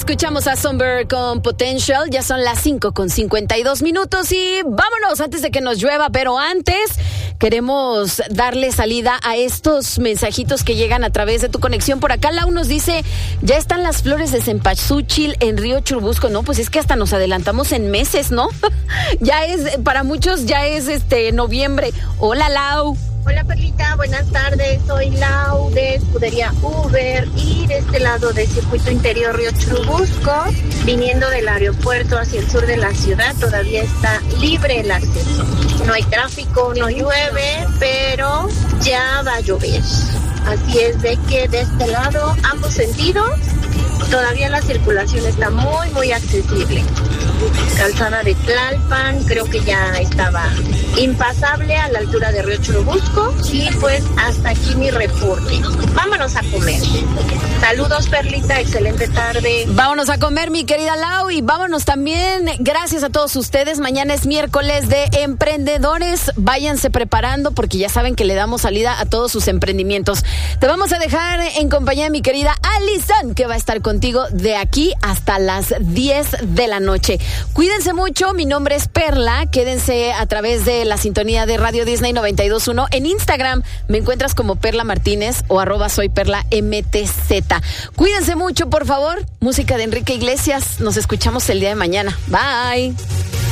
Escuchamos a Somber con Potential, ya son las 5:52 y vámonos antes de que nos llueva, pero antes queremos darle salida a estos mensajitos que llegan a través de tu conexión. Por acá Lau nos dice, ya están las flores de cempasúchil en Río Churubusco. No, pues es que hasta nos adelantamos en meses, ¿no? Ya es, para muchos ya es noviembre. Hola Lau. Hola Perlita, buenas tardes, soy Lau de Escudería Uber y de este lado del circuito interior Río Churubusco, viniendo del aeropuerto hacia el sur de la ciudad, todavía está libre el acceso. No hay tráfico, no llueve, pero ya va a llover. Así es de que de este lado, ambos sentidos, todavía la circulación está muy, muy accesible. Calzada de Tlalpan, creo que ya estaba impasable a la altura de Río Churubusco. Y pues hasta aquí mi reporte. Vámonos a comer. Saludos Perlita, excelente tarde. Vámonos a comer mi querida Lau y vámonos también, gracias a todos ustedes. Mañana es miércoles de emprendedores. Váyanse preparando porque ya saben que le damos salida a todos sus emprendimientos. Te vamos a dejar en compañía de mi querida Alison, que va a estar contigo de aquí hasta las 10 de la noche. Cuídense mucho, mi nombre es Perla, quédense a través de la sintonía de Radio Disney 92.1. En Instagram me encuentras como Perla Martínez o @soyperlamtz. Cuídense mucho, por favor. Música de Enrique Iglesias, nos escuchamos el día de mañana. Bye.